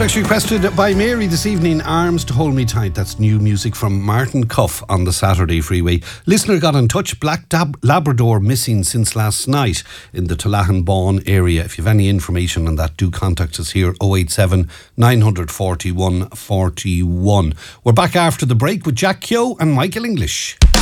Track's requested by Mary this evening, Arms to Hold Me Tight. That's new music from Martin Cuff on the Saturday Freeway. Listener got in touch, Black Labrador missing since last night in the Tullahan-Bawn area. If you have any information on that, do contact us here, 087 941 41. We're back after the break with Jack Keogh and Michael English.